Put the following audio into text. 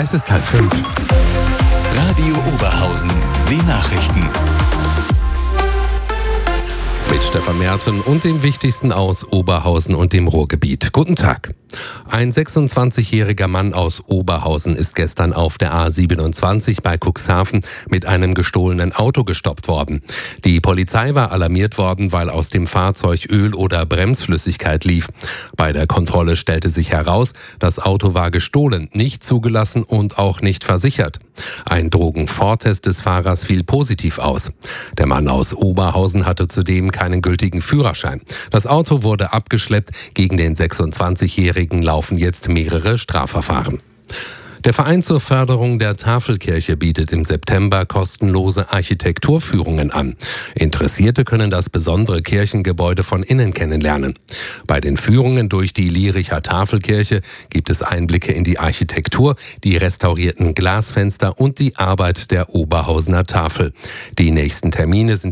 Es ist 4:30. Radio Oberhausen, die Nachrichten. Mit Stefan Merten und dem Wichtigsten aus Oberhausen und dem Ruhrgebiet. Guten Tag. Ein 26-jähriger Mann aus Oberhausen ist gestern auf der A27 bei Cuxhaven mit einem gestohlenen Auto gestoppt worden. Die Polizei war alarmiert worden, weil aus dem Fahrzeug Öl oder Bremsflüssigkeit lief. Bei der Kontrolle stellte sich heraus, das Auto war gestohlen, nicht zugelassen und auch nicht versichert. Ein Drogenvortest des Fahrers fiel positiv aus. Der Mann aus Oberhausen hatte zudem keinen gültigen Führerschein. Das Auto wurde abgeschleppt. Gegen den 26-Jährigen laufen jetzt mehrere Strafverfahren. Der Verein zur Förderung der Tafelkirche bietet im September kostenlose Architekturführungen an. Interessierte können das besondere Kirchengebäude von innen kennenlernen. Bei den Führungen durch die Liericher Tafelkirche gibt es Einblicke in die Architektur, die restaurierten Glasfenster und die Arbeit der Oberhausener Tafel. Die nächsten Termine sind